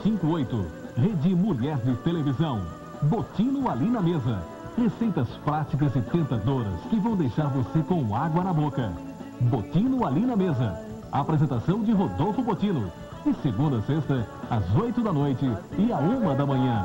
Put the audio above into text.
988. Rede Mulher de Televisão. Botino Ali na Mesa. Receitas práticas e tentadoras que vão deixar você com água na boca. Botino Ali na Mesa. Apresentação de Rodolfo Botino. De segunda a sexta, às 8 da noite e à 1 da manhã.